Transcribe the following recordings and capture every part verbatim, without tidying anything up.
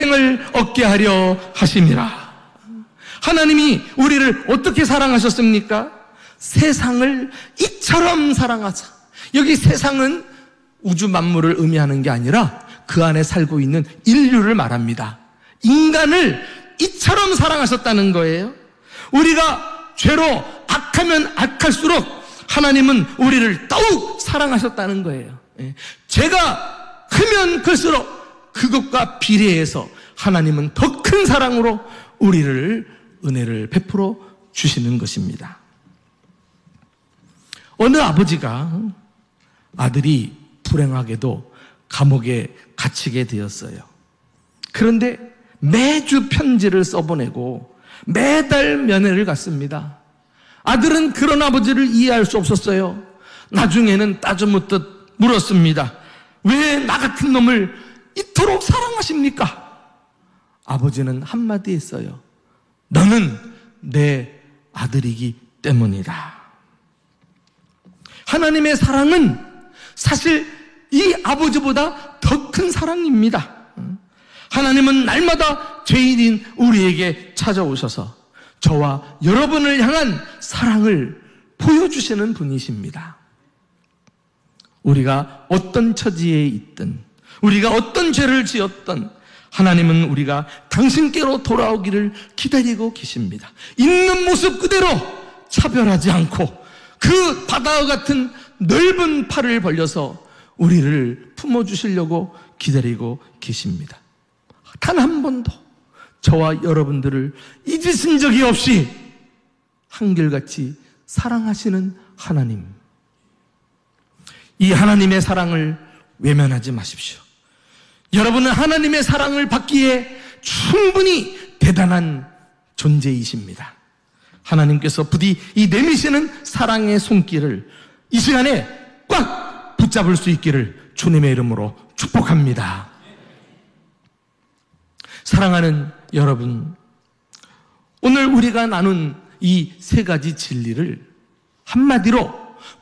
을 얻게 하려 하심이라. 하나님이 우리를 어떻게 사랑하셨습니까? 세상을 이처럼 사랑하사. 여기 세상은 우주 만물을 의미하는 게 아니라 그 안에 살고 있는 인류를 말합니다. 인간을 이처럼 사랑하셨다는 거예요. 우리가 죄로 악하면 악할수록 하나님은 우리를 더욱 사랑하셨다는 거예요. 죄가 크면 클수록 그것과 비례해서 하나님은 더 큰 사랑으로 우리를 은혜를 베풀어 주시는 것입니다. 어느 아버지가 아들이 불행하게도 감옥에 갇히게 되었어요. 그런데 매주 편지를 써보내고 매달 면회를 갔습니다. 아들은 그런 아버지를 이해할 수 없었어요. 나중에는 따져묻듯 물었습니다. 왜 나 같은 놈을 이토록 사랑하십니까? 아버지는 한마디 했어요. 너는 내 아들이기 때문이다. 하나님의 사랑은 사실 이 아버지보다 더 큰 사랑입니다. 하나님은 날마다 죄인인 우리에게 찾아오셔서 저와 여러분을 향한 사랑을 보여주시는 분이십니다. 우리가 어떤 처지에 있든, 우리가 어떤 죄를 지었든 하나님은 우리가 당신께로 돌아오기를 기다리고 계십니다. 있는 모습 그대로 차별하지 않고 그 바다와 같은 넓은 팔을 벌려서 우리를 품어주시려고 기다리고 계십니다. 단 한 번도 저와 여러분들을 잊으신 적이 없이 한결같이 사랑하시는 하나님. 이 하나님의 사랑을 외면하지 마십시오. 여러분은 하나님의 사랑을 받기에 충분히 대단한 존재이십니다. 하나님께서 부디 이 내미시는 사랑의 손길을 이 시간에 꽉 붙잡을 수 있기를 주님의 이름으로 축복합니다. 사랑하는 여러분, 오늘 우리가 나눈 이 세 가지 진리를 한마디로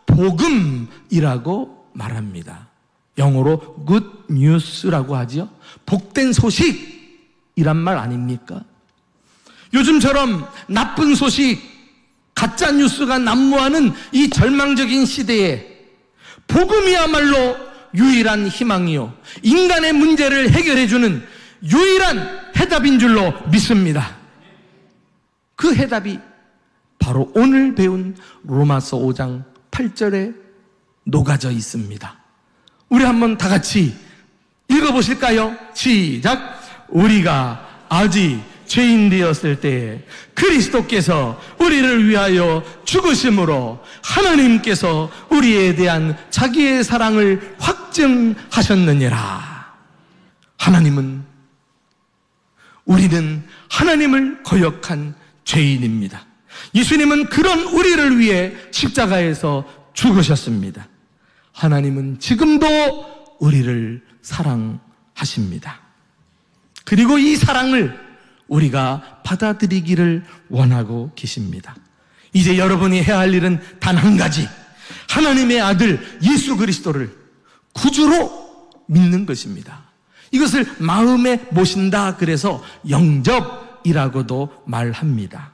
복음이라고 말합니다. 영어로 good news라고 하죠. 복된 소식이란 말 아닙니까? 요즘처럼 나쁜 소식, 가짜 뉴스가 난무하는 이 절망적인 시대에 복음이야말로 유일한 희망이요, 인간의 문제를 해결해주는 유일한 해답인 줄로 믿습니다. 그 해답이 바로 오늘 배운 로마서 오 장 팔 절에 녹아져 있습니다. 우리 한번 다 같이 읽어보실까요? 시작! 우리가 아직 죄인 되었을 때에 그리스도께서 우리를 위하여 죽으심으로 하나님께서 우리에 대한 자기의 사랑을 확증하셨느니라. 하나님은, 우리는 하나님을 거역한 죄인입니다. 예수님은 그런 우리를 위해 십자가에서 죽으셨습니다. 하나님은 지금도 우리를 사랑하십니다. 그리고 이 사랑을 우리가 받아들이기를 원하고 계십니다. 이제 여러분이 해야 할 일은 단 한 가지, 하나님의 아들 예수 그리스도를 구주로 믿는 것입니다. 이것을 마음에 모신다, 그래서 영접이라고도 말합니다.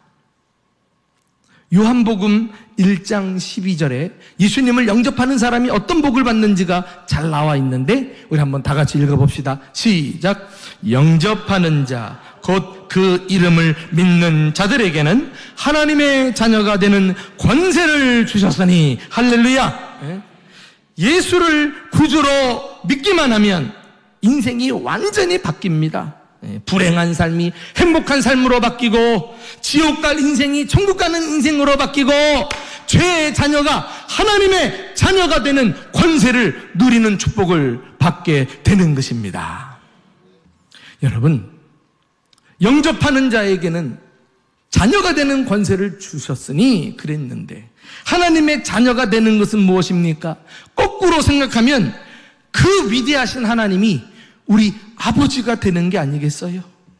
요한복음 일 장 십이 절에 예수님을 영접하는 사람이 어떤 복을 받는지가 잘 나와 있는데 우리 한번 다 같이 읽어봅시다. 시작! 영접하는 자, 곧 그 이름을 믿는 자들에게는 하나님의 자녀가 되는 권세를 주셨으니. 할렐루야! 예수를 구주로 믿기만 하면 인생이 완전히 바뀝니다. 불행한 삶이 행복한 삶으로 바뀌고, 지옥 갈 인생이 천국 가는 인생으로 바뀌고, 죄의 자녀가 하나님의 자녀가 되는 권세를 누리는 축복을 받게 되는 것입니다. 여러분, 영접하는 자에게는 자녀가 되는 권세를 주셨으니 그랬는데, 하나님의 자녀가 되는 것은 무엇입니까? 거꾸로 생각하면 그 위대하신 하나님이 우리 아버지가 되는 게 아니겠어요?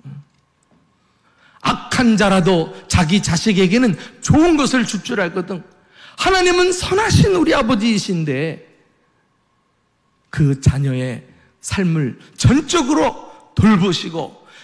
악한 자라도 자기 자식에게는 좋은 것을 줄 줄 알거든. 하나님은 선하신 우리 아버지이신데 그 자녀의 삶을 전적으로 돌보시고